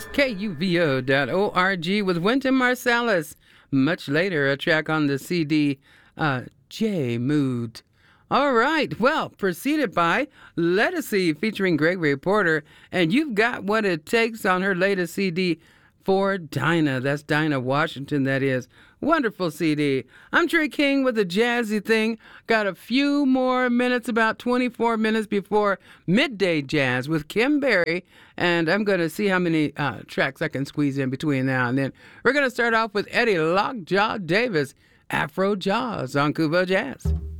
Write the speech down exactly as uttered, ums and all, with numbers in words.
K U V O dot org with Wynton Marsalis. Much later, a track on the C D, uh, J Mood. All right, well, preceded by Lettucey featuring Gregory Porter, and You've Got What It Takes on her latest C D for Dinah. That's Dinah Washington, that is. Wonderful C D. I'm Trey King with a jazzy thing. Got a few more minutes, about twenty-four minutes before midday jazz with Kim Berry, and I'm going to see how many uh, tracks I can squeeze in between now and then. We're going to start off with Eddie Lockjaw Davis, Afro Jaws on Kubo Jazz.